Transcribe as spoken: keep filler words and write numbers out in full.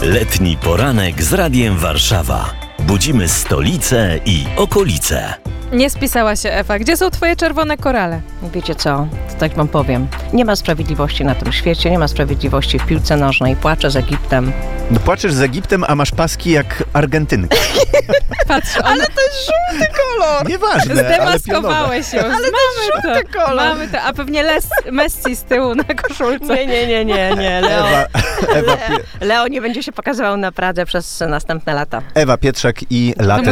Letni poranek z Radiem Warszawa. Budzimy stolicę i okolice. Nie spisała się Ewa. Gdzie są twoje czerwone korale? Wiecie co, to tak wam powiem. Nie ma sprawiedliwości na tym świecie, nie ma sprawiedliwości w piłce nożnej. Płaczę z Egiptem. No płaczesz z Egiptem, a masz paski jak Argentynka. Patrz, ona... Ale to jest żółty kolor! Nieważne, ale pionowe. Zdemaskowałeś ją. Ale to jest mamy żółty to. kolor. Mamy to. A pewnie Les, Messi z tyłu na koszulce. Nie, nie, nie, nie, nie. Leo, Ewa, Ewa, Pie- Leo nie będzie się pokazywał na Pradze przez następne lata. Ewa Pietrzak i To Latte